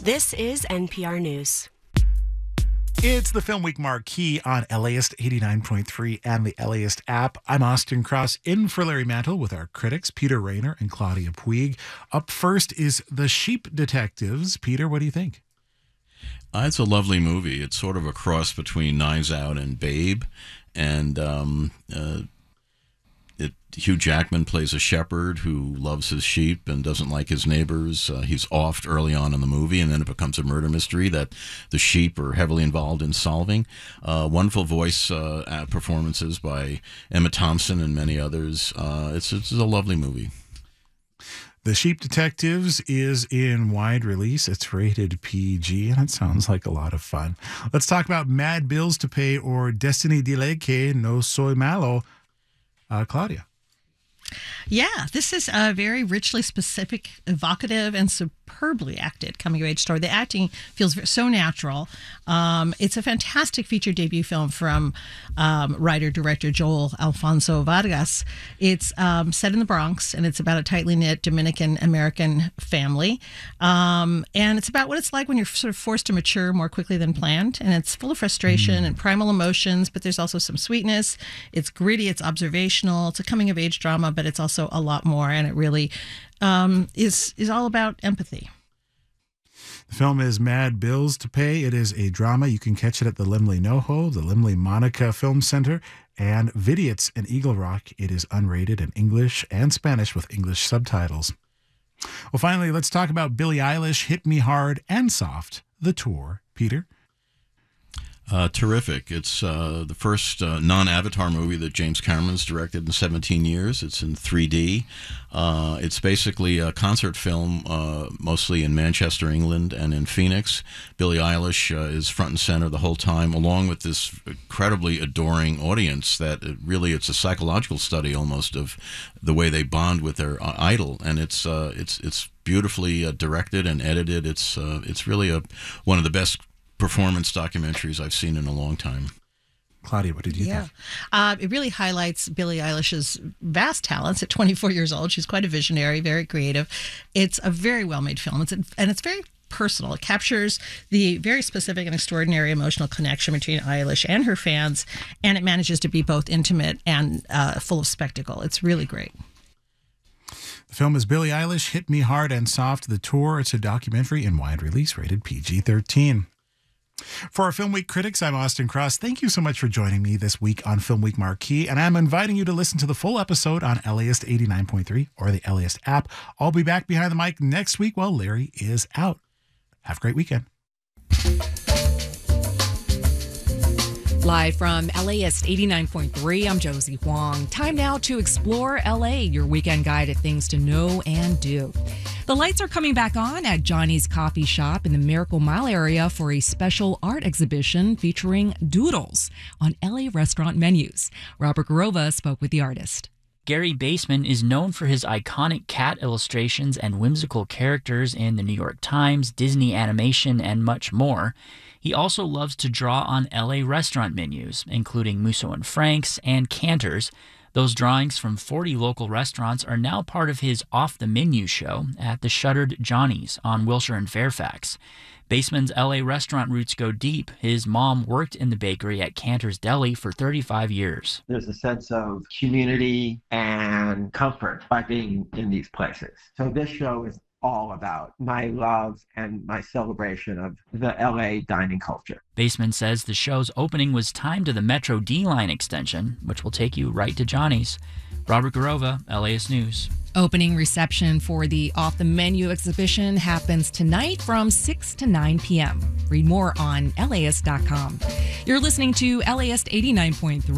This is NPR News. It's the Film Week Marquee on LAist 89.3 and the LAist app. I'm Austin Cross, in for Larry Mantle with our critics, Peter Rayner and Claudia Puig. Up first is The Sheep Detectives. Peter, what do you think? It's a lovely movie. It's sort of a cross between Knives Out and Babe. And Hugh Jackman plays a shepherd who loves his sheep and doesn't like his neighbors. He's offed early on in the movie, and then it becomes a murder mystery that the sheep are heavily involved in solving. Wonderful voice performances by Emma Thompson and many others. It's a lovely movie. The Sheep Detectives is in wide release. It's rated PG, and it sounds like a lot of fun. Let's talk about Mad Bills to Pay or Destiny Dile que no soy malo. Claudia. Yeah, this is a very richly specific, evocative, and superbly acted coming-of-age story. The acting feels so natural. It's a fantastic feature debut film from writer-director Joel Alfonso Vargas. It's set in the Bronx, and it's about a tightly knit Dominican-American family. And it's about what it's like when you're sort of forced to mature more quickly than planned. And it's full of frustration and primal emotions, but there's also some sweetness. It's gritty, it's observational, it's a coming-of-age drama, but it's also a lot more, and it really is all about empathy. The film is Mad Bills to Pay. It is a drama. You can catch it at the Laemmle NoHo, the Laemmle Monica Film Center, and Vidiot's in Eagle Rock. It is unrated in English and Spanish with English subtitles. Well, finally, let's talk about Billie Eilish, Hit Me Hard and Soft, the tour. Peter? Terrific. It's the first non-Avatar movie that James Cameron's directed in 17 years. It's in 3D. It's basically a concert film, mostly in Manchester, England, and in Phoenix. Billie Eilish is front and center the whole time, along with this incredibly adoring audience that it's a psychological study almost of the way they bond with their idol. And it's beautifully directed and edited. It's really one of the best performance documentaries I've seen in a long time. Claudia, what did you think? It really highlights Billie Eilish's vast talents at 24 years old. She's quite a visionary, very creative. It's a very well-made film, it's very personal. It captures the very specific and extraordinary emotional connection between Eilish and her fans, and it manages to be both intimate and full of spectacle. It's really great. The film is Billie Eilish, Hit Me Hard and Soft, the tour. It's a documentary in wide release, rated PG-13. For our Film Week critics, I'm Austin Cross. Thank you so much for joining me this week on Film Week Marquee, and I'm inviting you to listen to the full episode on LAist 89.3 or the LAist app. I'll be back behind the mic next week while Larry is out. Have a great weekend. Live from LAist 89.3, I'm Josie Huang. Time now to explore LA, your weekend guide to things to know and do. The lights are coming back on at Johnny's Coffee Shop in the Miracle Mile area for a special art exhibition featuring doodles on LA restaurant menus. Robert Garova spoke with the artist. Gary Baseman is known for his iconic cat illustrations and whimsical characters in the New York Times, Disney animation, and much more. He also loves to draw on LA restaurant menus, including Musso and Frank's and Cantor's. Those drawings from 40 local restaurants are now part of his Off the Menu show at the shuttered Johnny's on Wilshire and Fairfax. Baseman's LA restaurant roots go deep. His mom worked in the bakery at Cantor's Deli for 35 years. There's a sense of community and comfort by being in these places. So this show is all about my love and my celebration of the LA dining culture. Baseman says the show's opening was timed to the Metro D-Line extension, which will take you right to Johnny's. Robert Garova, LAist News. Opening reception for the Off the Menu exhibition happens tonight from 6 to 9 p.m. Read more on LAist.com. You're listening to LAist 89.3.